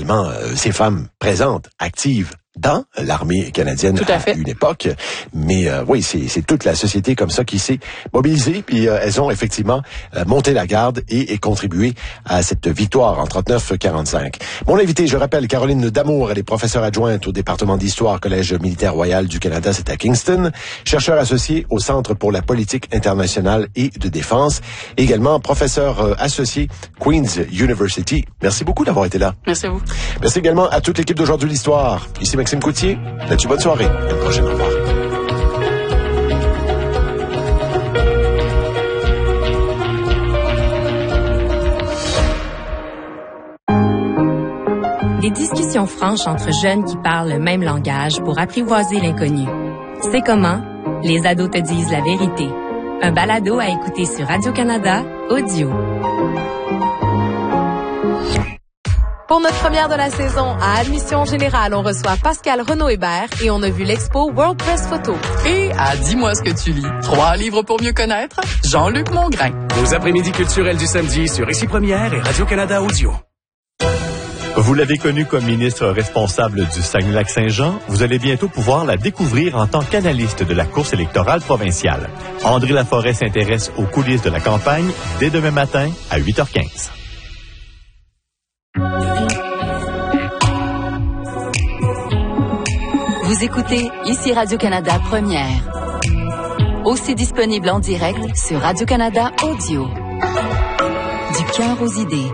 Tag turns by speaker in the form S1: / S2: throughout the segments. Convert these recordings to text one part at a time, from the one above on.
S1: également ces femmes présentes, actives dans l'armée canadienne à une époque. Mais oui, c'est toute la société comme ça qui s'est mobilisée, puis elles ont effectivement monté la garde et contribué à cette victoire en 39-45. Mon invité, je rappelle, Caroline Damour, elle est professeure adjointe au département d'histoire Collège militaire royal du Canada, c'est à Kingston, chercheur associé au Centre pour la politique internationale et de défense, également professeur associé Queen's University. Merci beaucoup d'avoir été là.
S2: Merci à vous.
S1: Merci également à toute l'équipe d'Aujourd'hui l'Histoire. Ici Maxime Coutier. Là-dessus, bonne soirée. À la prochaine. Au revoir.
S3: Des discussions franches entre jeunes qui parlent le même langage pour apprivoiser l'inconnu. C'est comment? Les ados te disent la vérité. Un balado à écouter sur Radio-Canada Audio.
S4: Pour notre première de la saison, à Admission Générale, on reçoit Pascal Renaud-Hébert et on a vu l'expo World Press Photo.
S2: Et à Dis-moi ce que tu lis, 3 livres pour mieux connaître, Jean-Luc Mongrain.
S5: Aux après-midi culturels du samedi sur Ici Première et Radio-Canada Audio.
S6: Vous l'avez connue comme ministre responsable du Saguenay-Lac-Saint-Jean. Vous allez bientôt pouvoir la découvrir en tant qu'analyste de la course électorale provinciale. André Laforêt s'intéresse aux coulisses de la campagne dès demain matin à 8h15.
S7: Vous écoutez Ici Radio-Canada Première. Aussi disponible en direct sur Radio-Canada Audio. Du cœur aux idées.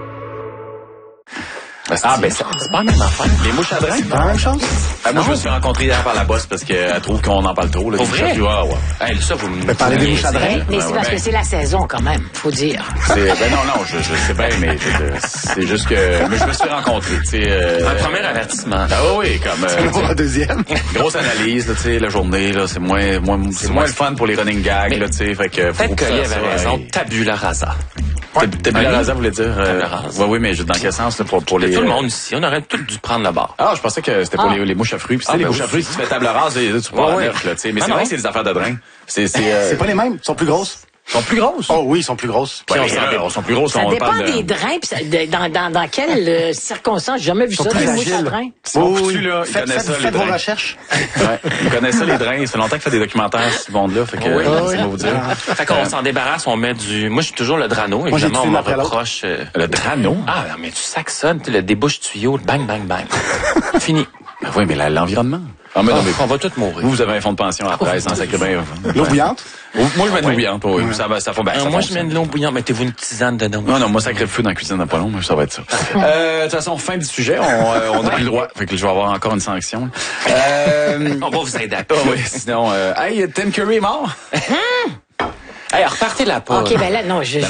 S8: Ah, ben, c'est pas la même affaire. Les mouches à drain, c'est pas la même chose? Moi, je me suis rencontré hier par la boss parce qu'elle trouve qu'on en parle trop, là.
S9: Pour vrai?
S8: Hey, ça, vous me
S9: parlez des mouches à drain?
S10: Mais c'est parce que c'est la saison, quand même, faut dire.
S8: Non, je sais bien, mais c'est juste que, mais je me suis rencontré, tu sais,
S9: Un premier avertissement.
S8: Ah oui, comme,
S9: c'est pour un deuxième.
S8: Grosse analyse, là, tu sais, la journée, là, c'est moins le fun pour les running gags, là, tu sais, fait que.
S9: Peut-être qu'il avait raison, tabula rasa.
S8: Tabula rasa voulait dire. Oui, mais dans quel sens, là, pour les.
S9: Tout le monde ici, on aurait tous dû prendre le bord.
S8: Ah, je pensais que c'était pour les mouches à fruits. Puis les mouches à fruits, si tu fais table rase, tu prends la neuf, là, tu sais. Mais c'est vrai que c'est des affaires de drain.
S9: C'est pas les mêmes, ils sont plus grosses.
S8: Ils sont plus grosses?
S9: Oh oui, ils sont plus grosses.
S8: Ils sont plus grosses.
S10: Ça dépend des drains, pis dans quelles circonstances. J'ai jamais vu ça, des mouches à drain.
S9: Faites vos recherches.
S8: Ouais, ils connaissent ça, les drains. Ça fait longtemps qu'il fait des documentaires, ce monde-là. Fait que, c'est moi vous dire.
S9: Fait qu'on s'en débarrasse, on met du... Moi, je suis toujours le drano. Évidemment, on me reproche...
S8: Le drano?
S9: Ah, mais tu saxonnes, le débouche tuyau, bang, bang, bang. Fini.
S8: Ben oui, mais l'environnement.
S9: On va tous mourir.
S8: Vous avez un fonds de pension à la presse, dans sacré bain.
S9: L'eau bouillante?
S8: Moi, je mets de l'eau bouillante, oui. Ça fait bien.
S9: Moi, je mets de l'eau bouillante. Mettez-vous une tisane dedans.
S8: Non, moi, sacré le feu dans la cuisine dans pas long, mais ça va être ça. De toute façon, fin du sujet, on n'a plus le droit. Fait que je vais avoir encore une sanction.
S9: On va vous aider.
S8: Oui, sinon, hey, Tim Curry est mort?
S9: Hey, repartez la pause.
S10: OK, ben là, non,
S8: je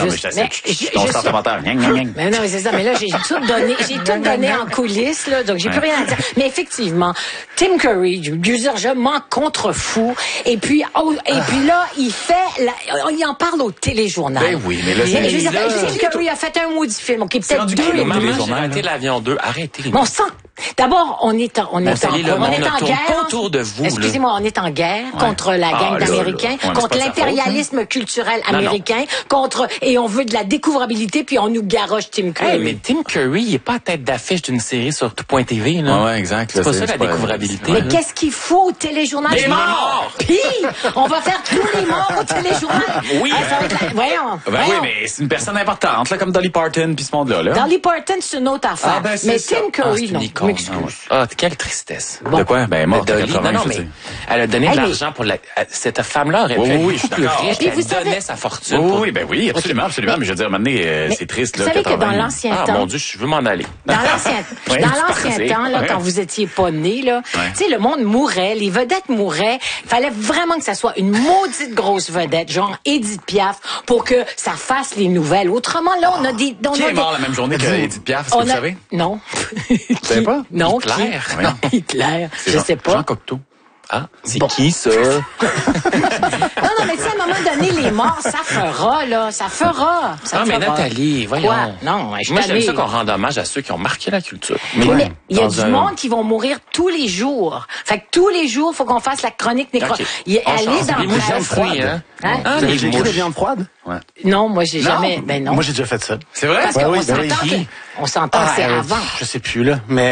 S10: Mais non, mais c'est ça. Mais là, j'ai tout donné en coulisses, là, donc j'ai plus rien à dire. Mais effectivement, Tim Curry, du largement contre-fou. Et puis là, il en parle au téléjournal.
S8: Ben oui, mais là,
S10: Tim Curry a fait un maudit film. OK, peut-être deux.
S9: J'ai arrêté l'avion 2. Arrêtez.
S10: On sent. D'abord, on est en guerre.
S9: Autour de vous.
S10: Excusez-moi, on est en guerre contre la gang d'Américains, contre l'impérialisme culturel américain, et on veut de la découvrabilité, puis on nous garoche Tim Curry.
S9: Hey, mais Tim Curry, il est pas à tête d'affiche d'une série sur tout.tv, là.
S8: Ouais, exact.
S9: C'est pas ça la découvrabilité.
S10: Mais qu'est-ce qu'il faut au téléjournal?
S9: Des morts!
S10: Puis, on va faire tous les morts au téléjournal.
S9: Oui.
S10: Voyons.
S8: Oui, mais c'est une personne importante, là, comme Dolly Parton puis ce monde-là.
S10: Dolly Parton, c'est une autre affaire. Mais Tim Curry, non.
S9: Ah, quelle tristesse.
S8: De quoi? Ben, mort.
S9: Non, mais elle a donné de l'argent pour cette femme-là aurait pu être beaucoup plus riche. Elle donnait sa fortune.
S8: Oui, absolument. Mais je veux dire, maintenant, c'est triste, là.
S10: Vous savez que dans l'ancien temps.
S9: Ah, mon Dieu, je veux m'en aller.
S10: Dans l'ancien temps, là, quand vous étiez pas né, là, tu sais, le monde mourait, les vedettes mouraient. Il fallait vraiment que ça soit une maudite grosse vedette, genre Edith Piaf, pour que ça fasse les nouvelles. Autrement, là, on a des...
S8: Qui est mort la même journée que Edith Piaf, est-ce que vous savez?
S10: Non.
S8: Vous savez pas?
S10: Non, Hitler. Je sais pas.
S8: Jean Cocteau.
S9: Ah, c'est qui, ça?
S10: Non, mais tu sais, à un moment donné, les morts, ça fera, là. Ça fera.
S9: Mais Nathalie, voyons.
S10: Quoi? Non,
S9: moi, j'aime ça qu'on rende hommage à ceux qui ont marqué la culture.
S10: Mais il y a du monde qui vont mourir tous les jours. Fait que tous les jours, il faut qu'on fasse la chronique nécrologique.
S9: Les mouches à fruits, hein? Vous avez écrit des viandes froides?
S10: Non, moi, j'ai jamais... Ben non.
S9: Moi, j'ai déjà fait ça.
S8: C'est vrai?
S10: Parce qu'on s'entend que c'est avant.
S9: Je sais plus, là. Mais